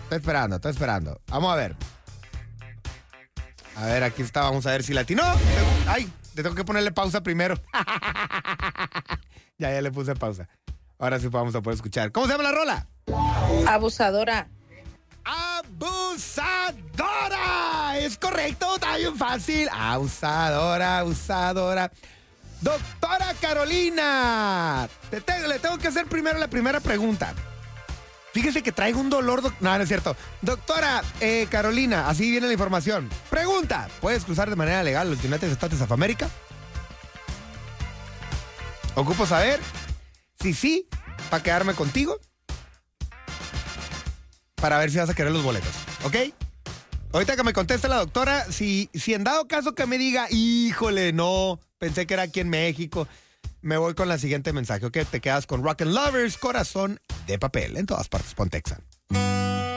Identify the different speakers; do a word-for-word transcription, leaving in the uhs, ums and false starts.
Speaker 1: Estoy esperando, estoy esperando. Vamos a ver. A ver, aquí está, vamos a ver si la atinó. Ay, te tengo que ponerle pausa primero. ya, ya le puse pausa. Ahora sí vamos a poder escuchar. ¿Cómo se llama la rola?
Speaker 2: Abusadora.
Speaker 1: ¡Abusadora! Es correcto, está bien fácil. Abusadora, abusadora. Doctora Carolina, te tengo, le tengo que hacer primero la primera pregunta. Fíjese que traigo un dolor... doc- No, no es cierto. Doctora eh, Carolina, así viene la información. Pregunta, ¿puedes cruzar de manera legal los United States of America? Ocupo saber si sí, para quedarme contigo, para ver si vas a querer los boletos, ¿ok? Ahorita que me conteste la doctora, si, si en dado caso que me diga, híjole, no, pensé que era aquí en México, me voy con la siguiente mensaje, ¿ok? Te quedas con Rock and Lovers, Corazón de Papel, en todas partes, Pontexa.